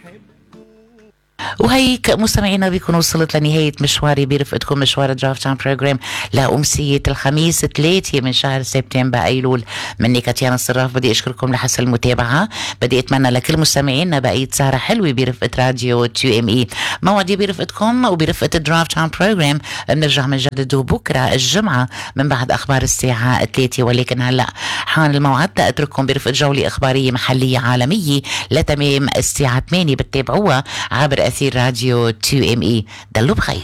وهيك مستمعينا بيكون وصلت لنهاية مشواري برفقتكم مشوار درافت تايم بروجرام لأمسية الخميس 3 من شهر سبتمبر أيلول. مني كاتيانا الصراف بدي أشكركم لحسن المتابعة. بدي أتمنى لكل مستمعينا بقية سهرة حلوة برفقة راديو 2ME. موعدي برفقتكم وبرفقة الدرافت تايم بروجرام بنرجع بنجدد بكرة الجمعة من بعد أخبار الساعة 3. ولكن هلأ حان الموعد لأترككم برفقة جولة إخبارية محلية عالمية لتمام الساعة 8. بتتابعوها عبر أثير راديو 2ME. دلوا بخير.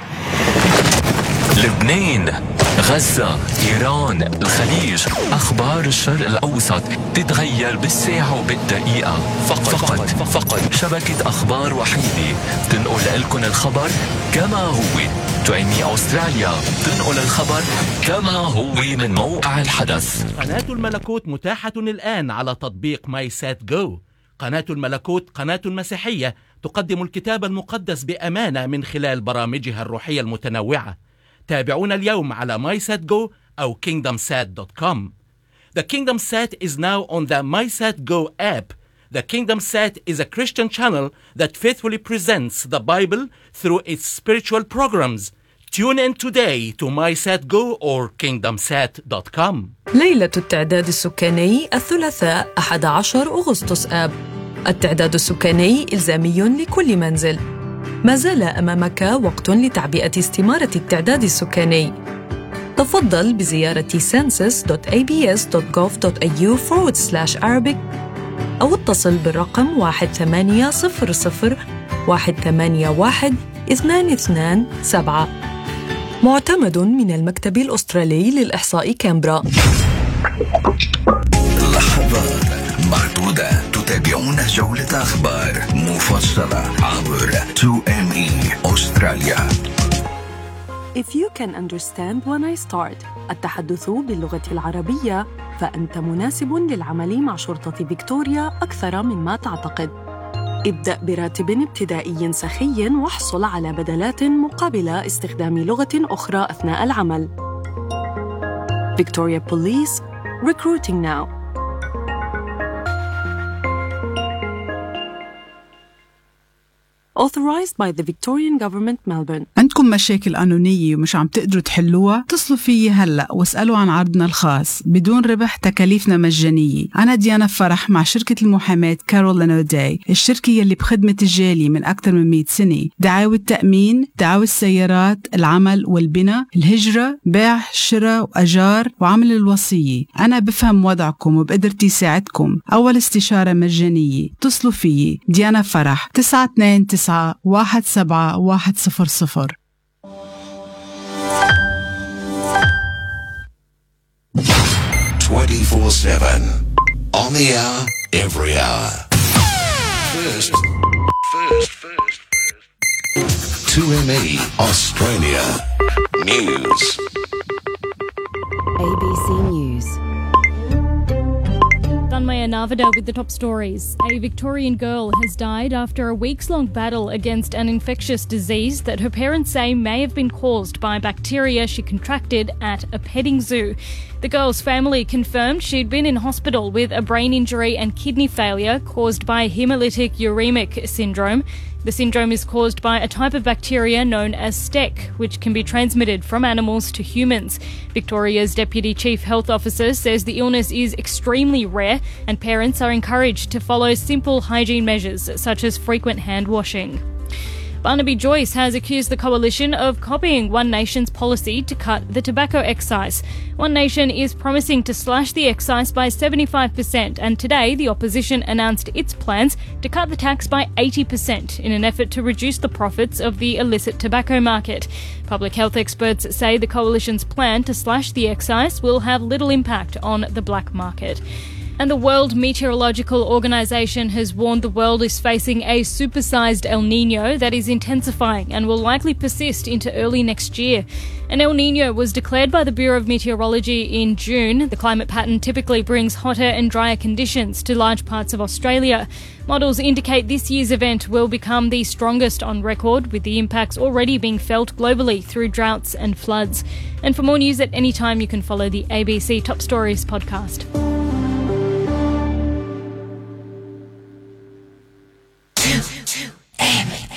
لبنان، غزة، إيران، الخليج، أخبار الشرق الأوسط تتغير بالساعة وبالدقيقة. فقط شبكة أخبار وحيدة تنقل لكم الخبر كما هو. 2ME أستراليا تنقل الخبر كما هو من موقع الحدث. قناة الملكوت متاحة الآن على تطبيق ماي سات جو. قناة الملكوت قناة مسيحية تقدم الكتاب المقدس بأمانة من خلال برامجها الروحية المتنوعة. تابعونا اليوم على MySatGo أو KingdomSat.com. The KingdomSat is now on the MySatGo app. The KingdomSat is a Christian channel that faithfully presents the Bible through its spiritual programs. Tune in today to MySatGo or KingdomSat.com. ليلة التعداد السكاني الثلاثاء 11 أغسطس آب. التعداد السكاني إلزامي لكل منزل. ما زال أمامك وقت لتعبئة استمارة التعداد السكاني. تفضل بزيارة census.abs.gov.au/Arabic أو اتصل بالرقم 1-800-181-227. معتمد من المكتب الأسترالي للإحصاء كامبرا. لحظات معدودة تتابعون جولة أخبار مفصلة عبر 2ME أستراليا. If you can understand when I start التحدث باللغة العربية فأنت مناسب للعمل مع شرطة فيكتوريا أكثر مما تعتقد. ابدأ براتب ابتدائي سخي واحصل على بدلات مقابل استخدام لغة أخرى أثناء العمل. Victoria Police, recruiting now. Authorized by the Victorian Government, Melbourne. عندكم مشاكل قانونية ومش عم تقدروا تحلوها؟ اتصلوا فيي هلأ واسألوا عن عرضنا الخاص بدون ربح، تكاليفنا مجانية. أنا ديانا فرح مع شركة المحاماة كارولين أوداي، الشركة يلي بخدمة الجالية من أكثر من 100 سنة. دعاوى التأمين، دعاوى السيارات، العمل والبناء، الهجرة، بيع، شراء وأجار وعمل الوصية. أنا بفهم وضعكم وبقدرتي ساعدكم. أول استشارة مجانية. اتصلوا فيي ديانا فرح 929-17-100. 24/7 on the hour, every hour. First. 2ME Australia News. ABC News. Maya Navada with the top stories. A Victorian girl has died after a weeks-long battle against an infectious disease that her parents say may have been caused by bacteria she contracted at a petting zoo. The girl's family confirmed she'd been in hospital with a brain injury and kidney failure caused by hemolytic uremic syndrome. The syndrome is caused by a type of bacteria known as STEC, which can be transmitted from animals to humans. Victoria's Deputy Chief Health Officer says the illness is extremely rare and parents are encouraged to follow simple hygiene measures such as frequent hand washing. Barnaby Joyce has accused the coalition of copying One Nation's policy to cut the tobacco excise. One Nation is promising to slash the excise by 75%, and today the opposition announced its plans to cut the tax by 80% in an effort to reduce the profits of the illicit tobacco market. Public health experts say the coalition's plan to slash the excise will have little impact on the black market. And the World Meteorological Organization has warned the world is facing a supersized El Niño that is intensifying and will likely persist into early next year. An El Niño was declared by the Bureau of Meteorology in June. The climate pattern typically brings hotter and drier conditions to large parts of Australia. Models indicate this year's event will become the strongest on record, with the impacts already being felt globally through droughts and floods. And for more news at any time, you can follow the ABC Top Stories podcast. 2, aim it.